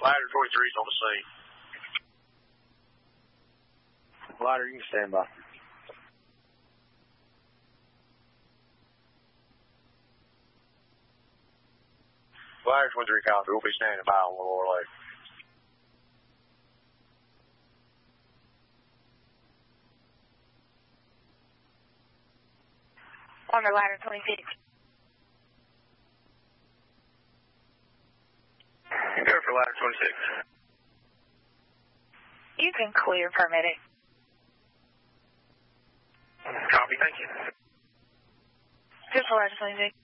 Ladder 23's on the scene. Ladder, you can stand by. Ladder 23 copy. We'll be standing by on Lower Lake. On the Ladder 26. Go for Ladder 26. You can clear permitting. Copy, thank you. Just for Ladder 26.